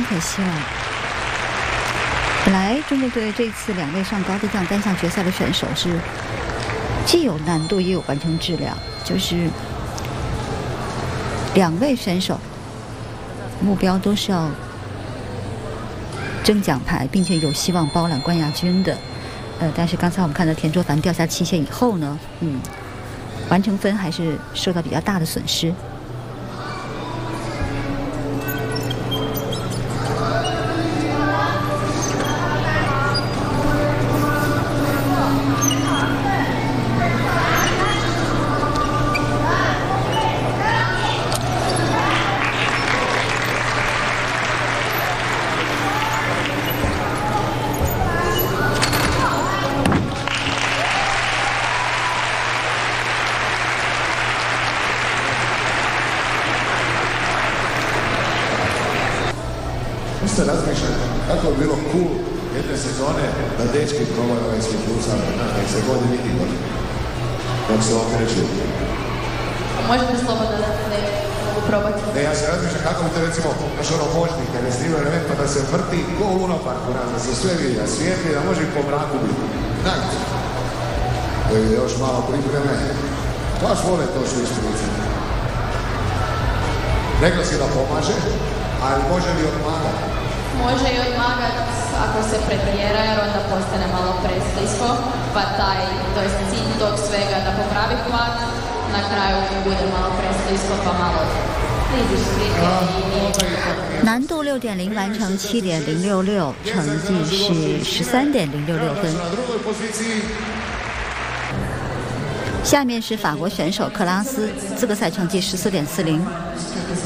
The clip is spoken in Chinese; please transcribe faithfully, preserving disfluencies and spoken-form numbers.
可惜了。本来中国队这次两位上高低杠单项决赛的选手是既有难度也有完成质量，就是两位选手目标都是要争奖牌，并且有希望包揽冠亚军的。呃，但是刚才我们看到田卓凡掉下期限以后呢，嗯，完成分还是受到比较大的损失。 Isto razmišljam kako bi bilo cool jedne sezone da dečki probaju ovaj svoj futsal, da se godi vidi gore. Kako se ovo kreće? Možete slobodno da ne mogu probati. Ne, ja se razmišljam kako bi to recimo baš ono možni, kad je snimao element pa da se vrti ko u Luna Parku, da se sve vidi, a svijetli, da može i po mraku biti. Znate, to je još malo pripreme. Baš vole to što istrice. Rekla si da pomaže, ali može li odmagati? Može i odmagati ako se pretjera, jer onda postane malo presklisko, pa taj, to je cilj tog svega da popravi hvat, na kraju bude malo presklisko, pa malo vidiš slike i... 难度六点零完成七点零六六，成绩是十三点零六六分。下面是法国选手克拉斯，资格赛成绩十四点四零。